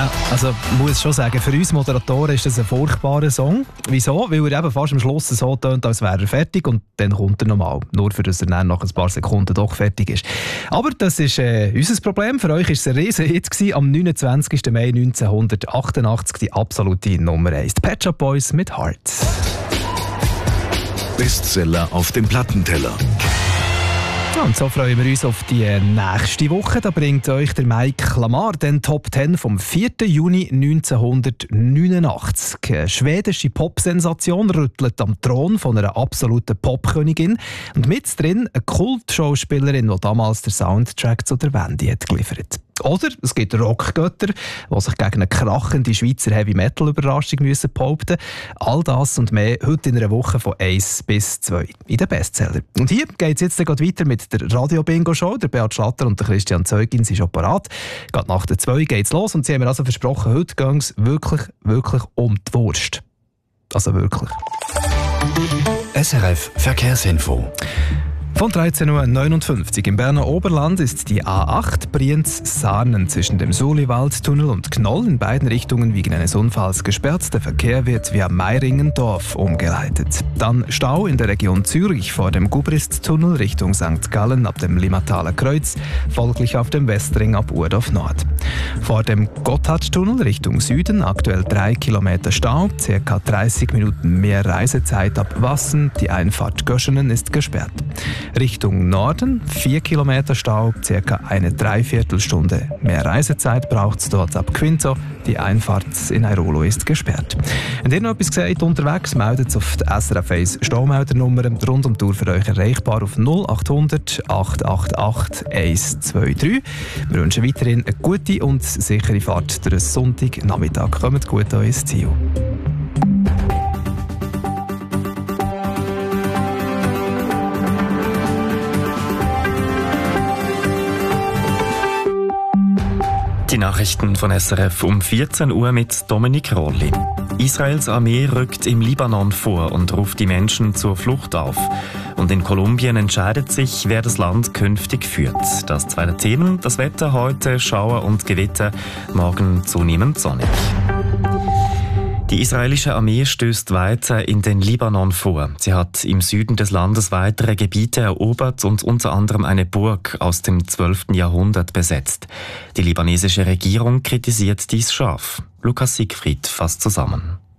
also muss schon sagen, für uns Moderatoren ist das ein furchtbarer Song. Wieso? Weil er eben fast am Schluss so tönt, als wäre er fertig und dann kommt er nochmal. Nur für dass er dann nach ein paar Sekunden doch fertig ist. Aber das ist unser Problem. Für euch war es ein Riesen-Hit gewesen, am 29. Mai 1988, die absolute Nummer 1. Die Pet Shop Boys mit Hearts. Bestseller auf dem Plattenteller. Und so freuen wir uns auf die nächste Woche. Da bringt euch der Mike Lamar den Top 10 vom 4. Juni 1989. Eine schwedische Popsensation rüttelt am Thron von einer absoluten Popkönigin. Und mit drin eine Kultschauspielerin, die damals den Soundtrack zu der Wendy hat geliefert. Oder es gibt Rockgötter, die sich gegen eine krachende Schweizer Heavy-Metal-Überraschung behaupten müssen. All das und mehr heute in einer Woche von 1 bis 2 in den Bestseller. Und hier geht es jetzt gerade weiter mit der Radio-Bingo-Show. Der Beat Schlatter und der Christian Zeugin sind schon parat. Gerade nach der 2 geht es los und sie haben mir also versprochen, heute geht es wirklich, wirklich um die Wurst. Also wirklich. SRF Verkehrsinfo. Von 13.59 Uhr im Berner Oberland ist die A8 Brienz-Sarnen zwischen dem Suliwaldtunnel und Knoll in beiden Richtungen wegen eines Unfalls gesperrt. Der Verkehr wird via Meiringendorf umgeleitet. Dann Stau in der Region Zürich vor dem Gubristtunnel Richtung St. Gallen ab dem Limmataler Kreuz, folglich auf dem Westring ab Urdorf Nord. Vor dem Gotthardtunnel Richtung Süden aktuell 3 Kilometer Stau, ca. 30 Minuten mehr Reisezeit ab Wassen. Die Einfahrt Göschenen ist gesperrt. Richtung Norden 4 Kilometer Stau, ca. eine Dreiviertelstunde mehr Reisezeit braucht es dort ab Quinto. Die Einfahrt in Airolo ist gesperrt. Wenn ihr noch etwas seht unterwegs, meldet es auf die SRF 1 Staumeldernummer rund um die Tour für euch erreichbar auf 0800 888 123. Wir wünschen weiterhin eine gute und sichere Fahrt durch den Sonntagnachmittag. Kommt gut an ins Ziel. Die Nachrichten von SRF um 14 Uhr mit Dominik Rolli. Israels Armee rückt im Libanon vor und ruft die Menschen zur Flucht auf. Und in Kolumbien entscheidet sich, wer das Land künftig führt. Das zweite Thema, das Wetter heute, Schauer und Gewitter, morgen zunehmend sonnig. Die israelische Armee stößt weiter in den Libanon vor. Sie hat im Süden des Landes weitere Gebiete erobert und unter anderem eine Burg aus dem 12. Jahrhundert besetzt. Die libanesische Regierung kritisiert dies scharf. Lukas Siegfried fasst zusammen.